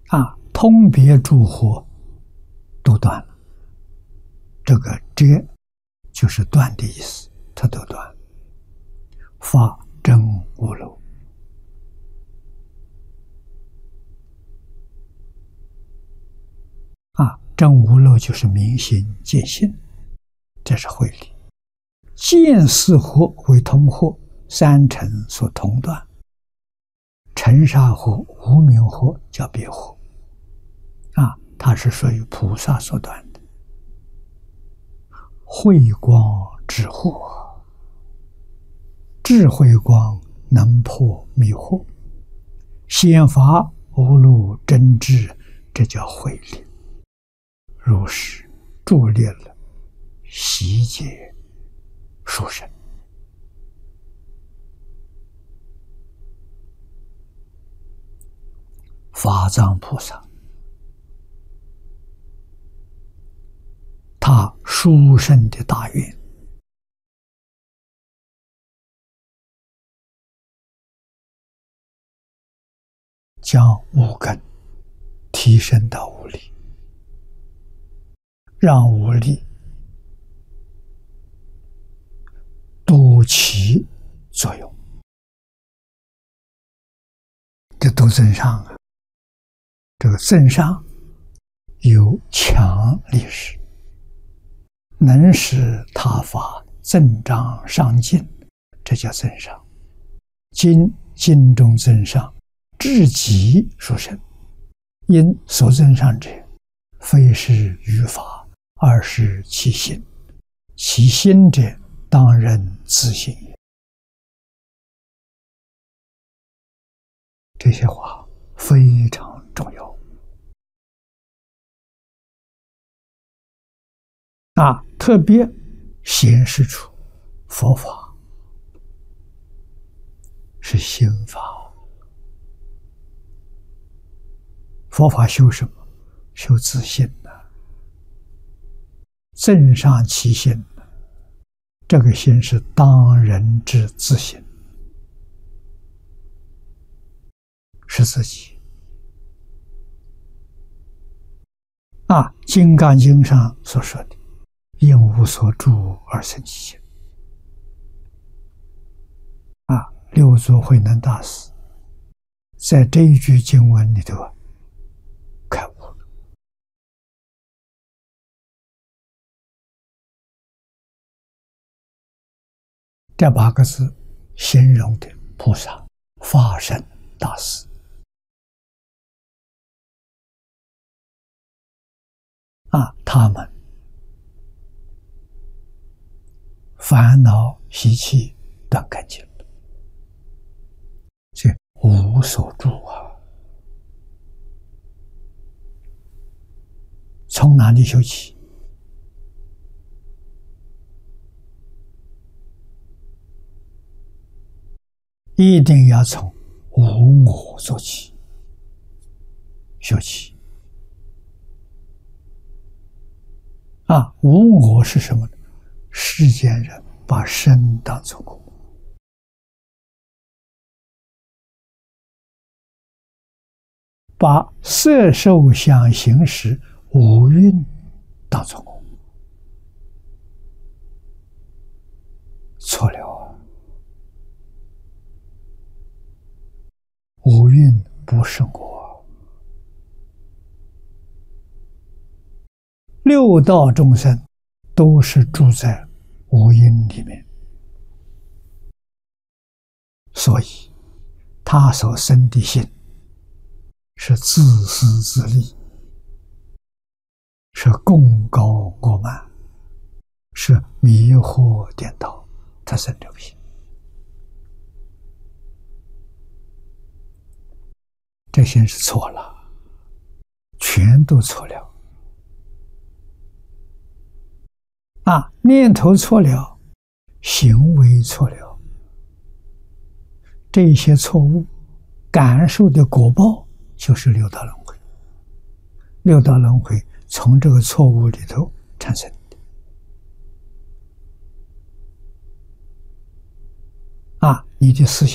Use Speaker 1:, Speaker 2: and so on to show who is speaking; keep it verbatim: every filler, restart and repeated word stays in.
Speaker 1: 啊，通别诸惑都断了。这个这就是断的意思，它都断了。法真无漏。啊，真无漏就是明心见性，这是慧理。见四惑为通惑，三尘所同断。尘沙惑、无明惑叫别惑。啊，它是属于菩萨所断的。慧光智惑，智慧光能破迷惑，显法无漏真智，这叫慧理。如是著列了悉解殊胜。法藏菩萨，他殊胜的大愿，将五根提升到五力，让五力多起作用。这都增上啊！这个增上有强力士，能使他法增长上进，这叫增上。今经中增上，至极殊胜。因所增上者，非是语法，而是其心。其心者，当人自性也。这些话非常重要啊！特别显示出佛法是心法。佛法修什么？修自信呢、啊？增上其心呢、啊？这个心是当人之自信，是自己。啊，《金刚经》上所说的“应无所住而生其心”。啊，六祖慧能大师在这一句经文里头啊，开悟了。这八个字形容的菩萨法身大士。啊，他们烦恼习气断干净了，所以无所住啊。从哪里修起？一定要从无我做起，修起。啊，无我是什么呢？世间人把身当作我，把色受想行识五蕴当作我，错了啊！五蕴不是我。六道众生都是住在五蕴里面，所以他所生的心是自私自利，是贡高我慢，是迷惑颠倒，他生这个心。这心是错了，全都错了。啊，念头错了，行为错了，这些错误感受的果报就是六道轮回。六道轮回从这个错误里头产生的。啊，你的思想